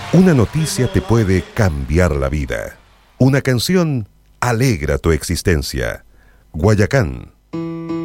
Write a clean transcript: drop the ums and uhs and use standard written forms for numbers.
Una noticia te puede cambiar la vida. Una canción alegra tu existencia. Guayacán